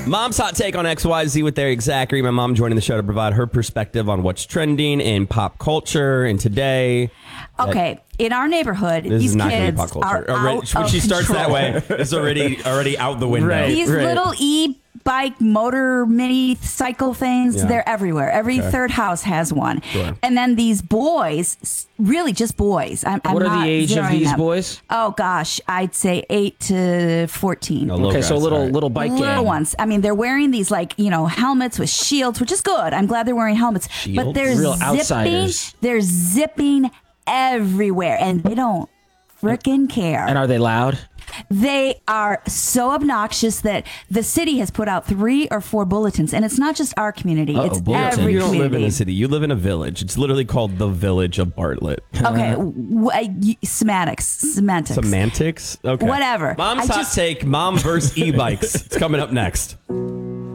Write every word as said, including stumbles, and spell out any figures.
Mom's hot take on X Y Z with Eric Zachary. My mom joining the show to provide her perspective on what's trending in pop culture and today. Okay, in our neighborhood, This these is not kids pop culture. are Already- out when of she starts control. that way, it's already already out the window. Right. These little e-bike motor mini cycle things, Yeah. they're everywhere. Every Okay. third house has one. Sure. And then these boys, s- really just boys. I'm, I'm What are not the age of zeroing these them. boys? Oh, gosh. I'd say eight to fourteen. Oh, little Okay, so guys, little all right. little bike Little gang. ones. I mean, they're wearing these like, you know, helmets with shields, which is good. I'm glad they're wearing helmets. Shields? But they're Real zipping. outsiders. They're zipping everywhere, and they don't frickin' care. And are they loud? They are so obnoxious that the city has put out three or four bulletins, and it's not just our community; Uh-oh, it's bulletin. every You don't live in community. a city. You live in a village. It's literally called the Village of Bartlett. Okay, w- uh, y- semantics, semantics, Semantics? Okay. Whatever. Mom's I hot just- take, mom versus e-bikes. It's coming up next.